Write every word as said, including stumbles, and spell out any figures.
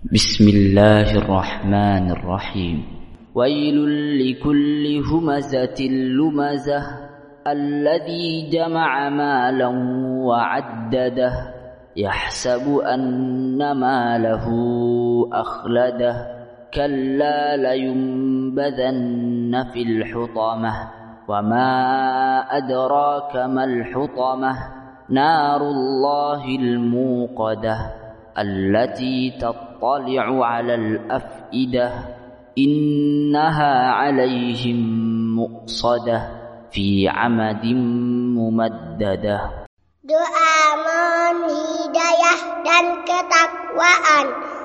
بسم الله الرحمن الرحيم. ويل لكل همزة لمزة الذي جمع مالا وعدده يحسب أن ماله أخلده كلا لينبذن في الحطمة وما أدراك ما الحطمة نار الله الموقدة التي تطلع على الأفئدة إنها عليهم مؤصدة في عمد ممددة. Doa mohon hidayah dan ketakwaan.